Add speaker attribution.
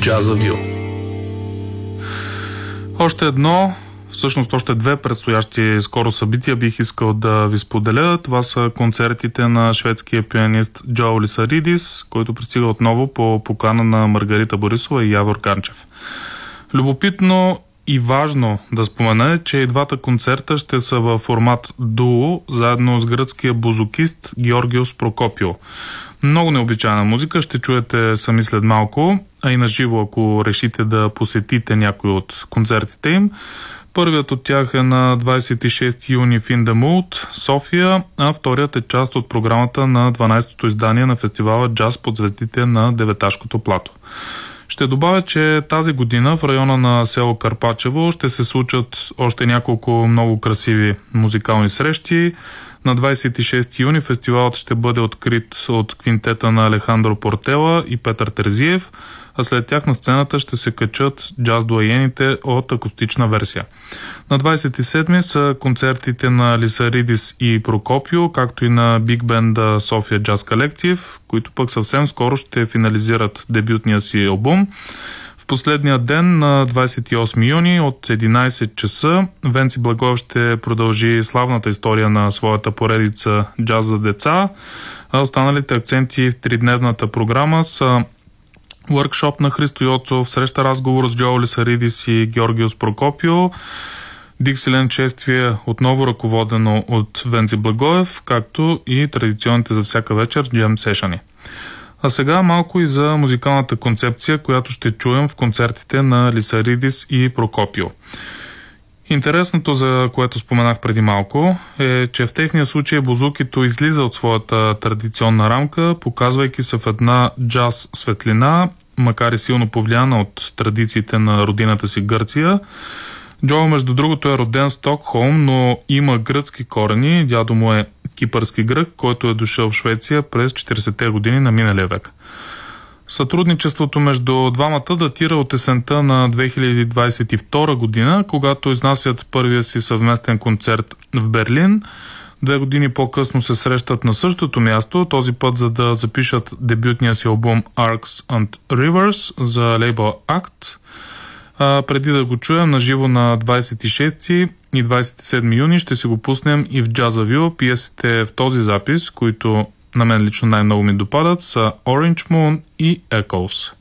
Speaker 1: Джазавю.
Speaker 2: Още две предстоящи скоро събития бих искал да ви споделя. Това са концертите на шведския пианист Джоу Лисаридис, който пристига отново по покана на Маргарита Борисова и Явор Ганчев. Любопитно и важно да спомена е, че и двата концерта ще са във формат дуо, заедно с гръцкия бузукист Георгиос Прокопио. Много необичайна музика, ще чуете сами след малко, а и на живо, ако решите да посетите някой от концертите им. Първият от тях е на 26 юни в In the Mood, София, а вторият е част от програмата на 12-то издание на фестивала Джаз под звездите на Деветашкото плато. Ще добавя, че тази година в района на село Карпачево ще се случат още няколко много красиви музикални срещи. На 26 юни фестивалът ще бъде открит от квинтета на Алехандро Портела и Петър Терзиев, а след тях на сцената ще се качат джаз-дуаените от акустична версия. На 27 са концертите на Лисаридис и Прокопио, както и на биг бенда София Джаз Колектив, които пък съвсем скоро ще финализират дебютния си албум. В последния ден, на 28 юни от 11 часа, Венци Благоев ще продължи славната история на своята поредица Джаз за деца, а останалите акценти в тридневната програма са workshop на Христо Йоцов, среща разговор с Джоу Лисаридис и Георгиос Прокопио, Диксиленд шествие, отново ръководено от Венци Благоев, както и традиционните за всяка вечер джем сешъни. А сега малко и за музикалната концепция, която ще чуем в концертите на Лисаридис и Прокопио. Интересното, за което споменах преди малко, е, че в техния случай бузукито излиза от своята традиционна рамка, показвайки се в една джаз светлина, макар и силно повлияна от традициите на родината си Гърция. Джо, между другото, е роден в Стокхолм, но има гръцки корени. Дядо му е кипърски грък, който е дошъл в Швеция през 40-те години на миналия век. Сътрудничеството между двамата датира от есента на 2022 година, когато изнасят първия си съвместен концерт в Берлин. 2 години по-късно се срещат на същото място, този път за да запишат дебютния си албум Arcs and Rivers за лейбъл Act. Преди да го чуем на живо на 26 и 27 юни, ще си го пуснем и в Джазавю. Пиесите в този запис, които на мен лично най-много ми допадат, са Orange Moon и Echoes.